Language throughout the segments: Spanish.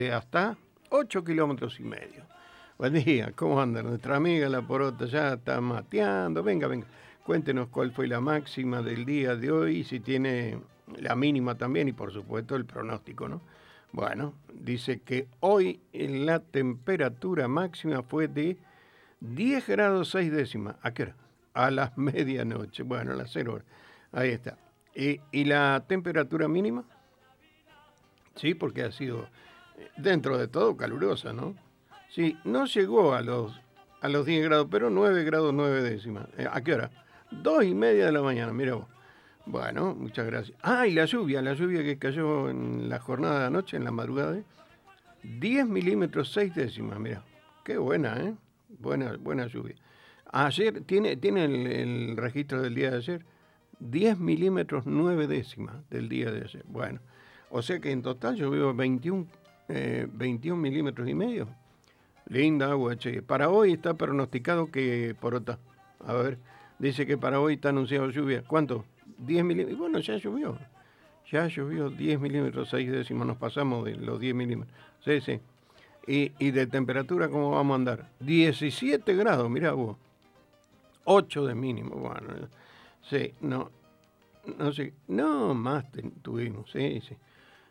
hasta 8,5 kilómetros. Buen día, ¿cómo anda? Nuestra amiga la Porota ya está mateando. Venga, venga, cuéntenos cuál fue la máxima del día de hoy y si tiene la mínima también y por supuesto el pronóstico, ¿no? Bueno, dice que hoy la temperatura máxima fue de 10 grados 6 décimas. ¿A qué hora? A las medianoche. Bueno, a las 0 horas. Ahí está. ¿Y la temperatura mínima? Sí, porque ha sido dentro de todo calurosa, ¿no? Sí, no llegó a los 10 grados, pero 9 grados 9 décimas. ¿A qué hora? 2:30 de la mañana, mira vos. Bueno, muchas gracias. Ah, y la lluvia que cayó en la jornada de anoche, en la madrugada, 10 milímetros 6 décimas, mira. Qué buena, ¿eh? Buena, buena lluvia. Ayer, tiene el registro del día de ayer, 10 milímetros 9 décimas del día de ayer. Bueno, o sea que en total llovió 21 milímetros y medio. Linda agua, che. Para hoy está pronosticado que Porota. A ver, dice que para hoy está anunciado lluvia. ¿Cuánto? 10 milímetros. Y bueno, ya llovió. Ya llovió 10 milímetros, 6 décimas. Nos pasamos de los 10 milímetros. Sí, sí. Y de temperatura, ¿cómo vamos a andar? 17 grados, mirá vos. 8 de mínimo. Bueno, sí, no sé. No, más tuvimos, sí, sí.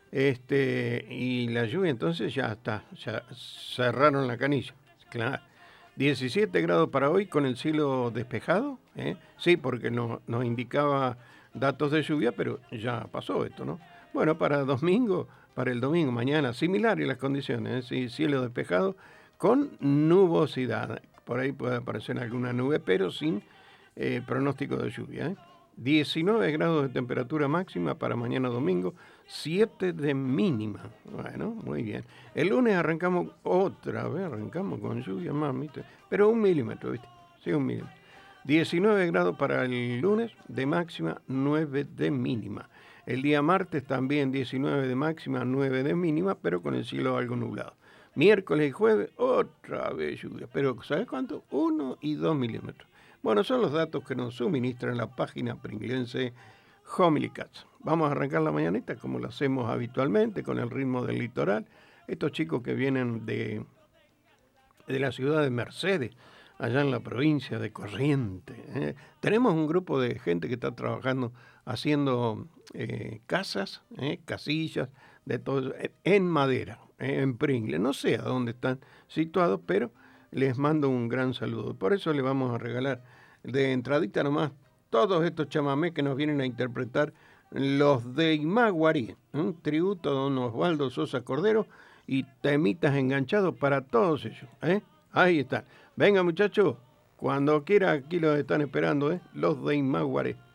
Y la lluvia entonces ya está, ya cerraron la canilla. Claro. 17 grados para hoy con el cielo despejado, ¿eh? Sí, porque nos indicaba datos de lluvia, pero ya pasó esto, ¿no? Bueno, para el domingo, mañana, similares las condiciones, ¿eh? Sí, cielo despejado con nubosidad. Por ahí puede aparecer alguna nube, pero sin pronóstico de lluvia, ¿eh? 19 grados de temperatura máxima para mañana domingo, 7 de mínima. Bueno, muy bien. El lunes arrancamos otra vez, arrancamos con lluvia más, ¿viste? Pero 1 milímetro, ¿viste? Sí, 1 milímetro. 19 grados para el lunes de máxima, 9 de mínima. El día martes también 19 de máxima, 9 de mínima, pero con el cielo algo nublado. Miércoles y jueves, otra vez lluvia. Pero ¿sabes cuánto? 1 y 2 milímetros. Bueno, son los datos que nos suministra la página pringlense Homily Cats. Vamos a arrancar la mañanita como lo hacemos habitualmente, con el ritmo del litoral. Estos chicos que vienen de la ciudad de Mercedes, allá en la provincia de Corrientes, ¿eh? Tenemos un grupo de gente que está trabajando haciendo casas, casillas, de todo, en madera, en Pringle. No sé a dónde están situados, pero les mando un gran saludo. Por eso le vamos a regalar de entradita nomás todos estos chamamés que nos vienen a interpretar los de Imaguarí, un tributo a don Osvaldo Sosa Cordero y temitas enganchados para todos ellos, ¿eh? Ahí está. Venga, muchachos, cuando quiera aquí los están esperando, ¿eh? Los de Imaguarí.